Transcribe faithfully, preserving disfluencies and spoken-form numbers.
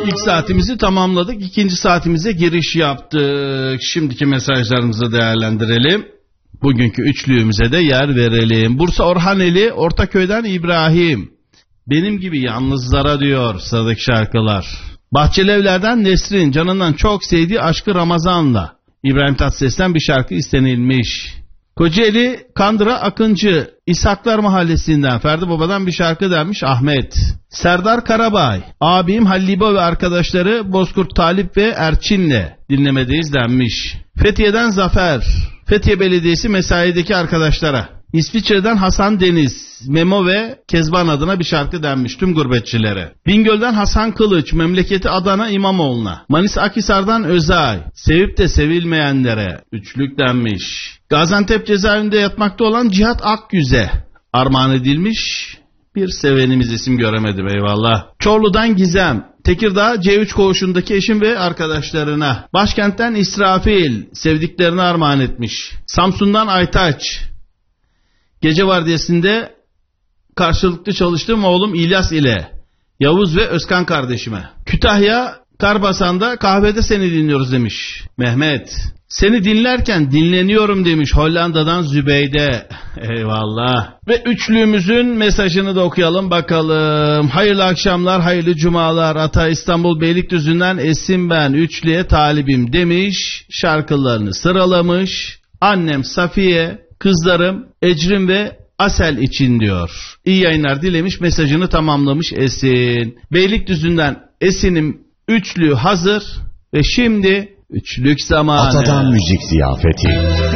İlk saatimizi tamamladık. İkinci saatimize giriş yaptık. Şimdiki mesajlarımızı değerlendirelim. Bugünkü üçlüğümüze de yer verelim. Bursa Orhaneli, Ortaköy'den İbrahim. Benim gibi yalnızlara diyor sıradaki şarkılar. Bahçelievler'den Nesrin, canından çok sevdiği Aşkı Ramazan'la. İbrahim Tatlıses'ten bir şarkı istenilmiş. Kocaeli Kandıra Akıncı, İshaklar Mahallesi'nden Ferdi Baba'dan bir şarkı denmiş Ahmet. Serdar Karabay, abim Hallibo ve arkadaşları Bozkurt Talip ve Erçin'le dinlemedeyiz denmiş. Fethiye'den Zafer, Fethiye Belediyesi mesaideki arkadaşlara. İsviçre'den Hasan Deniz, Memo ve Kezban adına bir şarkı denmiş tüm gurbetçilere. Bingöl'den Hasan Kılıç, memleketi Adana İmamoğlu'na. Manisa Akhisar'dan Özay, sevip de sevilmeyenlere üçlük denmiş. Gaziantep cezaevinde yatmakta olan Cihat Akgüz'e armağan edilmiş. Bir sevenimiz, isim göremedim, eyvallah. Çorlu'dan Gizem, Tekirdağ C üç koğuşundaki eşim ve arkadaşlarına. Başkent'ten İsrafil, sevdiklerine armağan etmiş. Samsun'dan Aytaç, gece vardiyasında karşılıklı çalıştığım oğlum İlyas ile Yavuz ve Özkan kardeşime. Kütahya Karbasan'da kahvede seni dinliyoruz demiş Mehmet. Seni dinlerken dinleniyorum demiş Hollanda'dan Zübeyde. Eyvallah. Ve üçlüğümüzün mesajını da okuyalım bakalım. Hayırlı akşamlar, hayırlı cumalar. Ata İstanbul Beylikdüzü'nden Esin ben, üçlüye talibim demiş. Şarkılarını sıralamış. Annem Safiye, kızlarım Ecrin ve Asel için diyor. İyi yayınlar dilemiş, mesajını tamamlamış Esin. Beylikdüzü'nden Esin'im üçlü hazır ve şimdi üçlük zamanı. Atadan müzik ziyafeti.